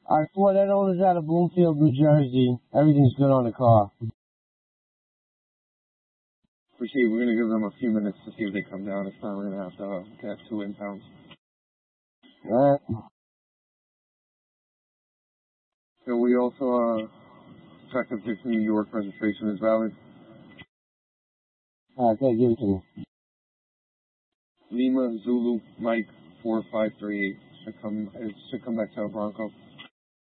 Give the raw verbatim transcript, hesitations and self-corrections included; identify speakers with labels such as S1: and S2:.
S1: Alright, Ford, that owner's out of Bloomfield, New Jersey. Everything's good on the car.
S2: Appreciate it. We're going to give them a few minutes to see if they come down. If not, we're going to have to uh, get two impounds.
S1: Alright.
S2: Can we also uh, check if this New York registration is valid?
S1: Alright, okay, give it to me.
S2: Lima Zulu Mike four five three eight should come. It should come back to El Bronco.